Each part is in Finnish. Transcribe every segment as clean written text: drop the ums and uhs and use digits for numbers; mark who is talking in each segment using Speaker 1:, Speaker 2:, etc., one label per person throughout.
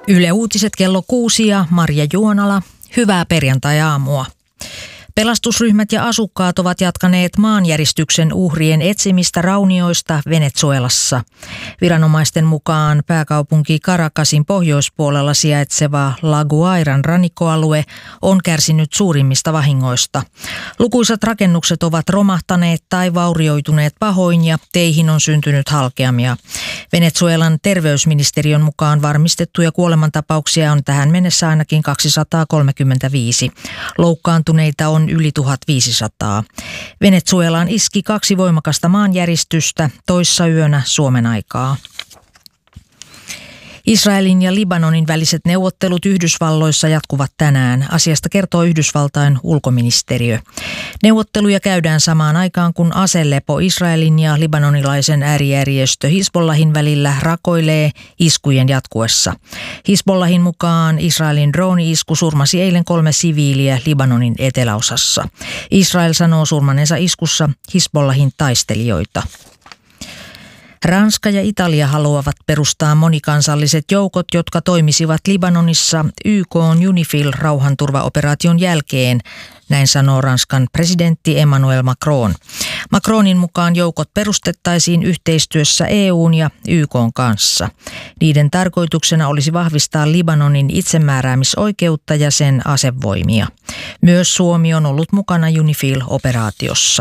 Speaker 1: Yle Uutiset kello 6 ja Marja Juonala. Hyvää perjantai-aamua. Pelastusryhmät ja asukkaat ovat jatkaneet maanjäristyksen uhrien etsimistä raunioista Venezuelassa. Viranomaisten mukaan pääkaupunki Caracasin pohjoispuolella sijaitseva La Guairan rannikkoalue on kärsinyt suurimmista vahingoista. Lukuisat rakennukset ovat romahtaneet tai vaurioituneet pahoin ja teihin on syntynyt halkeamia. Venezuelan terveysministeriön mukaan varmistettuja kuolemantapauksia on tähän mennessä ainakin 235. Loukkaantuneita on yli 1500. Venezuelaan iski 2 voimakasta maanjäristystä toissa yönä Suomen aikaa. Israelin ja Libanonin väliset neuvottelut Yhdysvalloissa jatkuvat tänään. Asiasta kertoo Yhdysvaltain ulkoministeriö. Neuvotteluja käydään samaan aikaan, kun aselepo Israelin ja libanonilaisen äärijärjestö Hizbollahin välillä rakoilee iskujen jatkuessa. Hizbollahin mukaan Israelin drooni-isku surmasi eilen 3 siviiliä Libanonin eteläosassa. Israel sanoo surmaneensa iskussa Hizbollahin taistelijoita. Ranska ja Italia haluavat perustaa monikansalliset joukot, jotka toimisivat Libanonissa YK:n UNIFIL-rauhanturvaoperaation jälkeen, näin sanoo Ranskan presidentti Emmanuel Macron. Macronin mukaan joukot perustettaisiin yhteistyössä EU:n ja YK:n kanssa. Niiden tarkoituksena olisi vahvistaa Libanonin itsemääräämisoikeutta ja sen asevoimia. Myös Suomi on ollut mukana UNIFIL-operaatiossa.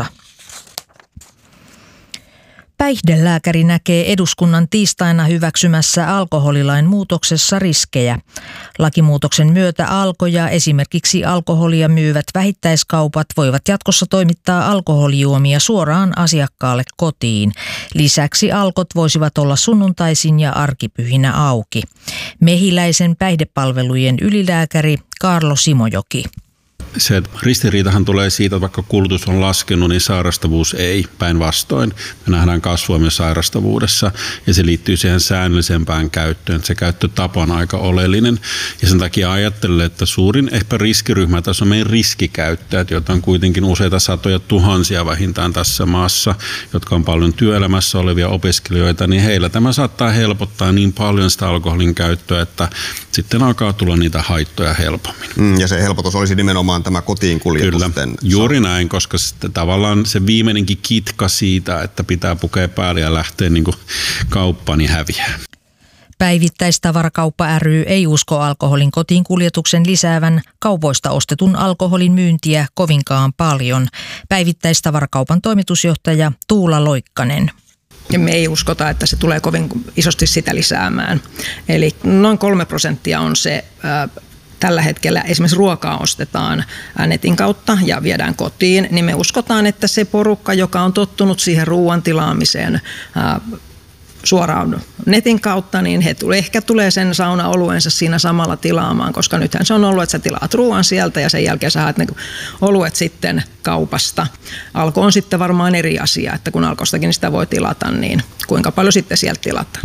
Speaker 1: Päihdelääkäri näkee eduskunnan tiistaina hyväksymässä alkoholilain muutoksessa riskejä. Lakimuutoksen myötä Alko ja esimerkiksi alkoholia myyvät vähittäiskaupat voivat jatkossa toimittaa alkoholijuomia suoraan asiakkaalle kotiin. Lisäksi Alkot voisivat olla sunnuntaisin ja arkipyhinä auki. Mehiläisen päihdepalvelujen ylilääkäri Kaarlo Simojoki.
Speaker 2: Se ristiriitahan tulee siitä, että vaikka kulutus on laskenut, niin sairastavuus ei, päinvastoin. Me nähdään kasvua myös sairastavuudessa ja se liittyy siihen säännöllisempään käyttöön. Se käyttötapa on aika oleellinen ja sen takia ajattelen, että suurin ehkä riskiryhmä tässä on meidän riskikäyttäjät, joita on kuitenkin useita satoja tuhansia vähintään tässä maassa, jotka on paljon työelämässä olevia opiskelijoita, niin heillä tämä saattaa helpottaa niin paljon sitä alkoholin käyttöä, että sitten alkaa tulla niitä haittoja helpommin.
Speaker 3: Ja se helpotus olisi nimenomaan tämä kotiin kuljetusten.
Speaker 2: Kyllä, juuri näin, koska tavallaan se viimeinenkin kitka siitä, että pitää pukea päälle ja lähteä niin kuin kauppaan, niin häviää.
Speaker 1: Päivittäistavarakauppa ry ei usko alkoholin kotiin kuljetuksen lisäävän kaupoista ostetun alkoholin myyntiä kovinkaan paljon. Päivittäistavarakaupan toimitusjohtaja Tuula Loikkanen.
Speaker 4: Ja me ei uskota, että se tulee kovin isosti sitä lisäämään. Eli noin 3% on se. Tällä hetkellä esimerkiksi ruokaa ostetaan netin kautta ja viedään kotiin, niin me uskotaan, että se porukka, joka on tottunut siihen ruoan tilaamiseen suoraan netin kautta, niin he ehkä tulee sen saunaoluensa siinä samalla tilaamaan, koska nythän se on ollut, että sä tilaat ruoan sieltä ja sen jälkeen sä haet ne oluet sitten kaupasta. Alko on sitten varmaan eri asia, että kun Alkostakin sitä voi tilata, niin kuinka paljon sitten sieltä tilataan.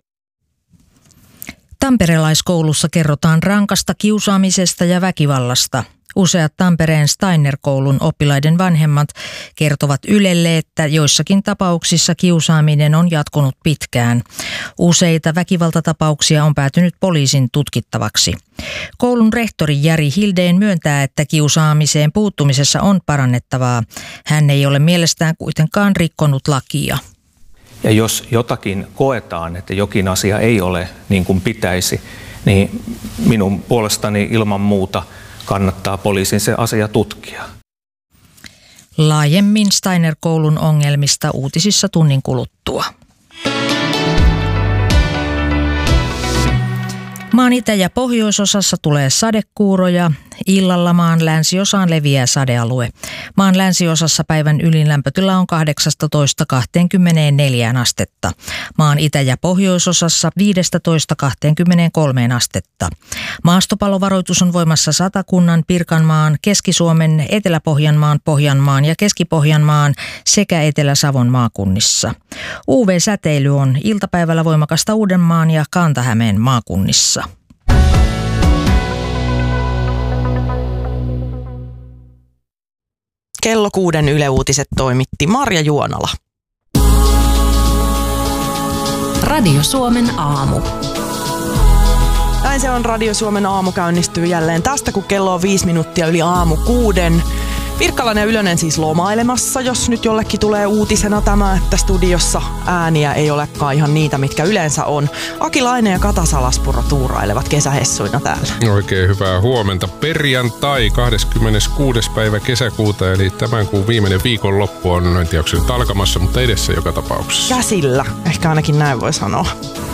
Speaker 1: Tamperelaiskoulussa kerrotaan rankasta kiusaamisesta ja väkivallasta. Useat Tampereen Steiner-koulun oppilaiden vanhemmat kertovat Ylelle, että joissakin tapauksissa kiusaaminen on jatkunut pitkään. Useita väkivaltatapauksia on päätynyt poliisin tutkittavaksi. Koulun rehtori Jari Hildeen myöntää, että kiusaamiseen puuttumisessa on parannettavaa. Hän ei ole mielestään kuitenkaan rikkonut lakia.
Speaker 5: Ja jos jotakin koetaan, että jokin asia ei ole niin kuin pitäisi, niin minun puolestani ilman muuta kannattaa poliisin se asia tutkia.
Speaker 1: Laajemmin Steiner-koulun ongelmista uutisissa tunnin kuluttua. Maan itä- ja pohjoisosassa tulee sadekuuroja. Illalla maan länsiosaan leviää sadealue. Maan länsiosassa päivän ylin lämpötila on 18–24 astetta. Maan itä- ja pohjoisosassa 15–23 astetta. Maastopalovaroitus on voimassa Satakunnan, Pirkanmaan, Keski-Suomen, Etelä-Pohjanmaan, Pohjanmaan ja Keski-Pohjanmaan sekä Etelä-Savon maakunnissa. UV-säteily on iltapäivällä voimakasta Uudenmaan ja Kanta-Hämeen maakunnissa.
Speaker 6: Kello 6 Yle Uutiset toimitti Marja Juonala.
Speaker 7: Radio Suomen aamu.
Speaker 6: Näin se on, Radio Suomen aamu käynnistyy jälleen tästä, kun kello on 5 minuuttia yli 6:00. Pirkkalainen ja Ylönen siis lomailemassa, jos nyt jollekin tulee uutisena tämä, että studiossa ääniä ei olekaan ihan niitä, mitkä yleensä on. Aki Laine ja Kata Salaspuro tuurailevat kesähessuina täällä.
Speaker 7: Oikein hyvää huomenta. Perjantai 26. päivä kesäkuuta, eli tämän kuun viimeinen viikonloppu on, en tiedä onko se nyt alkamassa, mutta edessä joka tapauksessa.
Speaker 6: Käsillä, ehkä ainakin näin voi sanoa.